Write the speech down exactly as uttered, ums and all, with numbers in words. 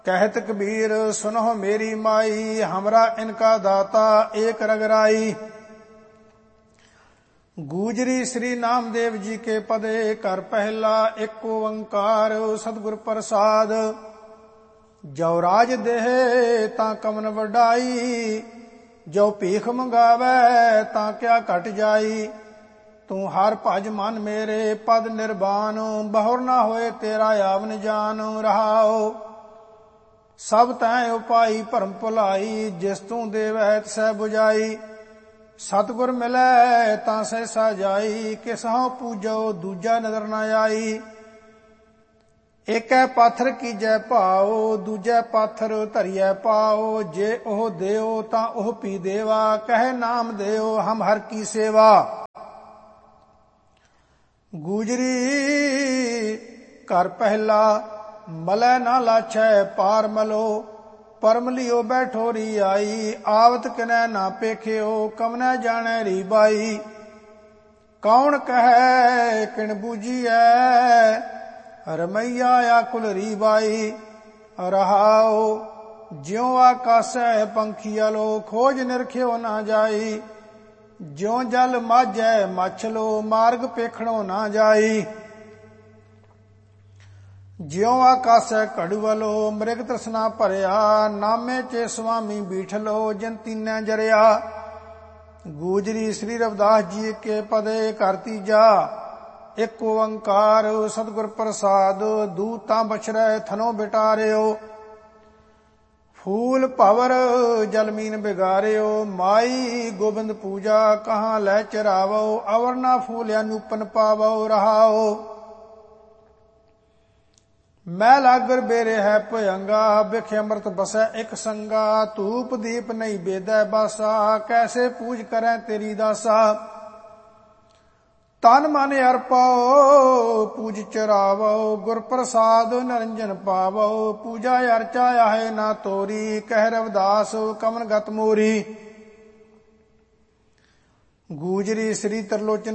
कहत कबीर सुनो मेरी माई, हमरा इनका दाता एक रगराई। गूजरी श्री नामदेव जी के पदे कर पहला, एक ओंकार सतगुर प्रसाद। जो राज देहे तां कमन वडाई, जो भीख मंगावे तां क्या घट जाई। तू हर भज मन मेरे पद निर्वाण, बहुर ना होए तेरा आवन जान। रहाओ सब तैं उपाई भरम भुलाई, जिस तू देवै तिसै बुझाई। सतगुर मिलै तां सहसा जाई, किसहों पूजो दूजा नजर न आई। एकै पाथर कीजै भाओ, दूजै पाथर धरियै पाओ। जे ओह देओ तां ओह पी देवा, कहे नाम देओ हम हर की सेवा। गूजरी कर पहला, मलै ना लाछै पार मलो। परम लियो बैठोरी आई, आवत किनै ना पेखियो, कमनै जाणै री बाई। कौन कहे किन बूझिए, रमैया आकुल री बाई। रहाओ ज्यों आकाशै पंखियालो, खोज निरख्यो ना जाई। ज्यों जल माझै मछलो, मार्ग पेखणो ना जाई। ज्यों आकाशै कड़ुवलो, मृग तृष्णा भरिया। नामे चे स्वामी बीठलो, जिन तीनै जरिया। गूजरी श्री रविदास जी के पदे कर तीजा, एक ओंकार सतगुर प्रसाद। दूतां बछरै थनों बिटारियो, फूल भवर जलमीन बिगारियो। माई गोबिंद पूजा कहाँ लै चरावो, अवर ना फूलिया नूपन पावो। रहाओ मैं लागर बेरे है भयंगा, बिख अमृत बसै एक संगा। धूप दीप नहीं बेदै बासा, कैसे पूज करै तेरी दासा। तन मन अर्पो पूज चरावो, गुर प्रसाद निरंजन पावो। पूजा अर्चा आहे ना तोरी, कह रविदास कमन गत मोरी। गूजरी श्री त्रिलोचन